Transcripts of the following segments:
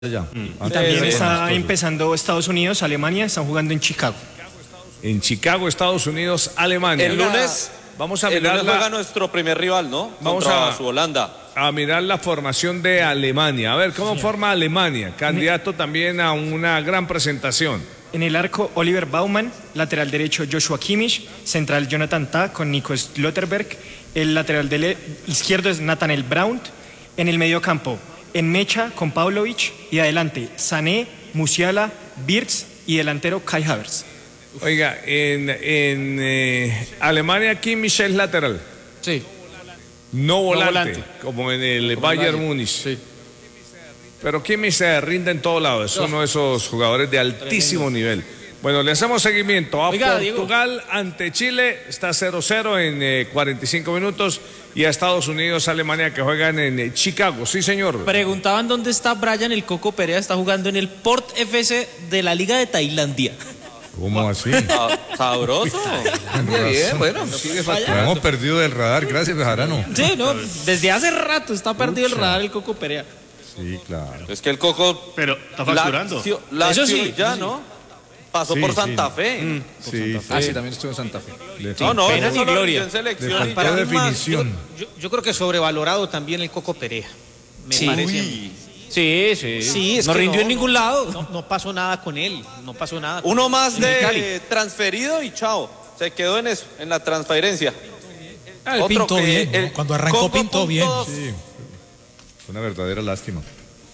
Ya. Y también está empezando Estados Unidos, Alemania, están jugando en Chicago. En Chicago, Estados Unidos, Alemania. El lunes vamos a el mirar lunes juega nuestro primer rival, ¿no? Contra su Holanda. A mirar la formación de Alemania. A ver, ¿cómo forma Alemania? Candidato también a una gran presentación. En el arco, Oliver Baumann, lateral derecho Joshua Kimmich, central Jonathan Tah con Nico Schlotterberg, el lateral izquierdo es Nathaniel Braun, en el medio campo, en mecha con Pavlovic y adelante Sané, Musiala, Wirtz y delantero Kai Havertz. Oiga, en Alemania Kimmich es lateral. Sí. No volante, como en el Bayern Múnich. Sí. Pero Kimmich se rinde en todo lado, es uno de esos jugadores de altísimo nivel. Bueno, le hacemos seguimiento a Portugal ante Chile, está 0-0 en 45 minutos, y a Estados Unidos, Alemania, que juegan en Chicago. Sí, señor. Preguntaban dónde está Brian el Coco Perea, está jugando en el Port FC de la Liga de Tailandia. ¿Cómo así? Sabroso. Bien, bueno. Lo hemos perdido del radar, gracias, Bejarano. Sí, no, desde hace rato está perdido el radar el Coco Perea. Sí, claro. Es que el Coco... Pero está facturando. Eso sí, ya, ¿no? Pasó por Santa Fe. Sí, sí, también estuvo en Santa Fe. No, pena eso ni lo gloria. vivió en selección. Le faltó definición. Yo creo que sobrevalorado también el Coco Perea. Me parece a mí. Sí. Sí, es no que rindió en ningún lado. No pasó nada con él. No pasó nada. Uno más de transferido y chao. Se quedó en eso, en la transferencia. Él pintó bien, ¿no? Cuando arrancó Coco pintó bien. Sí. Fue una verdadera lástima.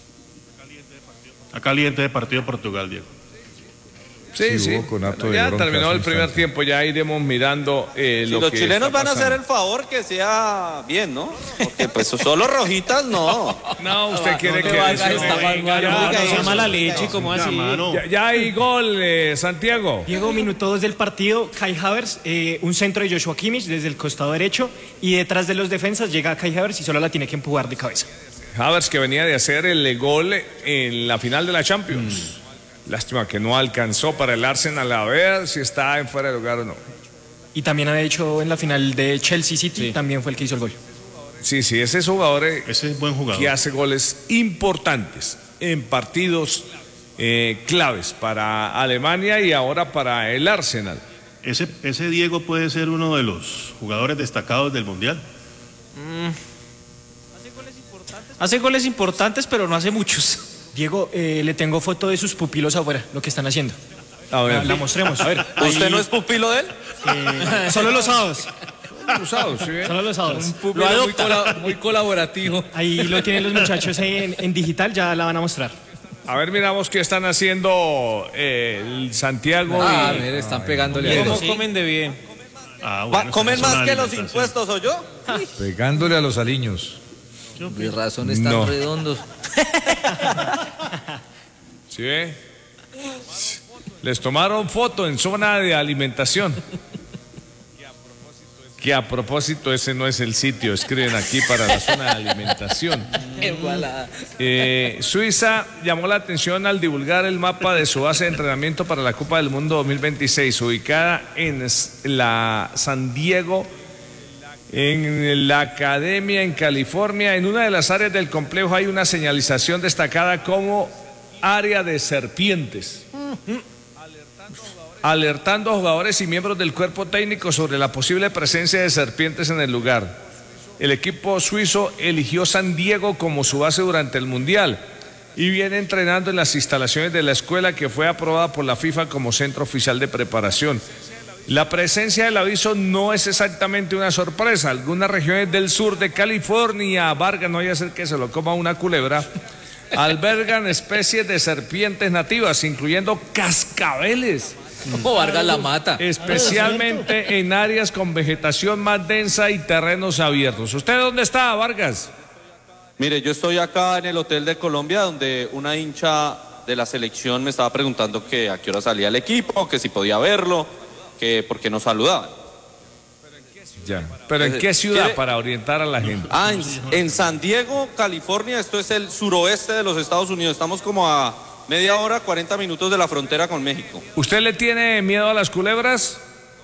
Está caliente de partido Portugal, Diego. Sí. Hubo conato Bueno, de ya bronca terminó el hace primer instante. tiempo, ya iremos mirando Si lo los que chilenos está van a hacer pasando. el favor que sea bien, ¿no? Porque pues solo rojitas no. No, usted quiere que... Vargas está mal, Ya, no sea mala leche, como así. ya hay gol, Santiago. Diego, minuto 2 del partido, Kai Havertz, un centro de Joshua Kimmich desde el costado derecho y detrás de los defensas llega Kai Havertz y solo la tiene que empujar de cabeza. Havertz, que venía de hacer el gol en la final de la Champions. Lástima que no alcanzó para el Arsenal, a ver si está en fuera de lugar o no. Y también ha hecho en la final de Chelsea City, también fue el que hizo el gol. Sí, ese es jugador Ese es buen jugador. que hace goles importantes en partidos claves para Alemania y ahora para el Arsenal. Ese Diego puede ser uno de los jugadores destacados del Mundial. Hace goles importantes, pero no hace muchos. Diego, le tengo foto de sus pupilos afuera, lo que están haciendo. A ver, La mostremos. A ver, ¿Usted no es pupilo de él? solo los sábados. usados, ¿sí? Solo los sábados. Lo adopta. Muy colaborativo. Ahí lo tienen los muchachos en digital, ya la van a mostrar. A ver, miramos qué están haciendo el Santiago y... Mire, están pegándole a ¿Cómo él. comen de bien? ¿Comen esa es más una que los alimentación. impuestos o yo? Pegándole a los aliños. Mis razones tan No. redondos. ¿Sí ve? Les tomaron foto en zona de alimentación. Que a propósito ese no es el sitio, escriben aquí para la zona de alimentación. Suiza llamó la atención al divulgar el mapa de su base de entrenamiento para la Copa del Mundo 2026, ubicada en la San Diego, en la Academia en California. En una de las áreas del complejo hay una señalización destacada como área de serpientes, alertando a jugadores y miembros del cuerpo técnico sobre la posible presencia de serpientes en el lugar. El equipo suizo eligió San Diego como su base durante el Mundial y viene entrenando en las instalaciones de la escuela, que fue aprobada por la FIFA como centro oficial de preparación. La presencia del aviso no es exactamente una sorpresa. Algunas regiones del sur de California, Vargas, no vaya a ser que se lo coma una culebra, albergan especies de serpientes nativas, incluyendo cascabeles. Como Vargas la mata. Especialmente en áreas con vegetación más densa y terrenos abiertos. ¿Usted dónde está, Vargas? Mire, yo estoy acá en el Hotel de Colombia, donde una hincha de la selección me estaba preguntando que a qué hora salía el equipo, que si podía verlo, que por qué no saludaban. Ya. ¿Pero en qué ciudad, para orientar a la gente? En San Diego, California. Esto es el suroeste de los Estados Unidos. Estamos como a media hora, 40 minutos de la frontera con México. ¿Usted le tiene miedo a las culebras?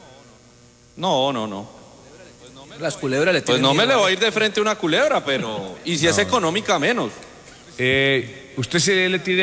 No. Las culebras le Pues tienen no me miedo. le voy a ir de frente a una culebra, pero... Y si es económica, menos. ¿Usted se le tiene